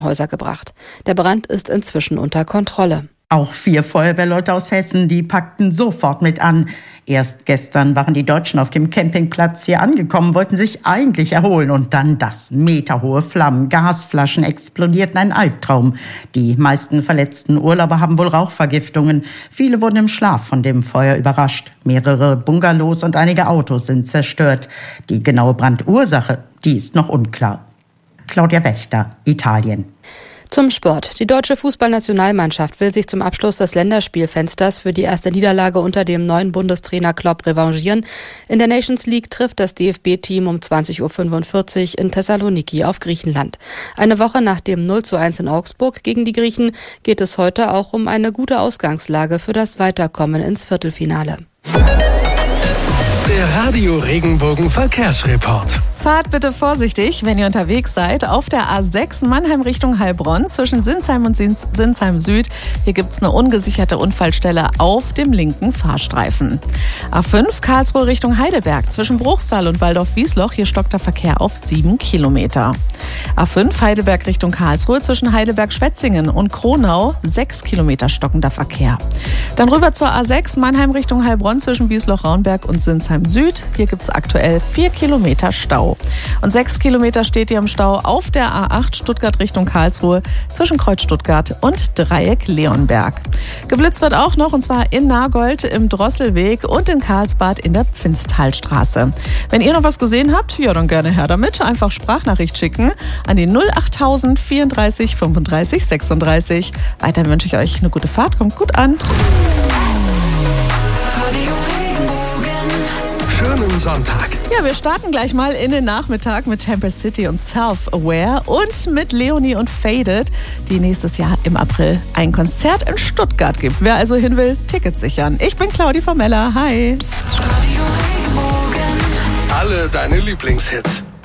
Häuser gebracht. Der Brand ist inzwischen unter Kontrolle. Auch 4 Feuerwehrleute aus Hessen, die packten sofort mit an. Erst gestern waren die Deutschen auf dem Campingplatz hier angekommen, wollten sich eigentlich erholen. Und dann das: meterhohe Flammen, Gasflaschen explodierten, ein Albtraum. Die meisten verletzten Urlauber haben wohl Rauchvergiftungen. Viele wurden im Schlaf von dem Feuer überrascht. Mehrere Bungalows und einige Autos sind zerstört. Die genaue Brandursache, die ist noch unklar. Claudia Wächter, Italien. Zum Sport. Die deutsche Fußballnationalmannschaft will sich zum Abschluss des Länderspielfensters für die erste Niederlage unter dem neuen Bundestrainer Klopp revanchieren. In der Nations League trifft das DFB-Team um 20:45 Uhr in Thessaloniki auf Griechenland. Eine Woche nach dem 0:1 in Augsburg gegen die Griechen geht es heute auch um eine gute Ausgangslage für das Weiterkommen ins Viertelfinale. Der Radio Regenbogen Verkehrsreport. Fahrt bitte vorsichtig, wenn ihr unterwegs seid. Auf der A6 Mannheim Richtung Heilbronn zwischen Sinsheim und Sinsheim Süd. Hier gibt es eine ungesicherte Unfallstelle auf dem linken Fahrstreifen. A5 Karlsruhe Richtung Heidelberg zwischen Bruchsal und Waldorf-Wiesloch. Hier stockt der Verkehr auf 7 Kilometer. A5 Heidelberg Richtung Karlsruhe zwischen Heidelberg-Schwetzingen und Kronau 6 Kilometer stockender Verkehr. Dann rüber zur A6 Mannheim Richtung Heilbronn zwischen Wiesloch-Raunberg und Sinsheim Süd. Hier gibt es aktuell 4 Kilometer Stau. Und 6 Kilometer steht ihr im Stau auf der A8 Stuttgart Richtung Karlsruhe zwischen Kreuz Stuttgart und Dreieck Leonberg. Geblitzt wird auch noch, und zwar in Nagold im Drosselweg und in Karlsbad in der Pfinstalstraße. Wenn ihr noch was gesehen habt, ja, dann gerne her damit. Einfach Sprachnachricht schicken an die 08000 34 35 36. Weiterhin wünsche ich euch eine gute Fahrt, kommt gut an. Schönen Sonntag. Ja, wir starten gleich mal in den Nachmittag mit Tempest City und Self-Aware und mit Leonie und Faded, die nächstes Jahr im April ein Konzert in Stuttgart gibt. Wer also hin will, Tickets sichern. Ich bin Claudi Formella. Hi. Alle deine Lieblingshits.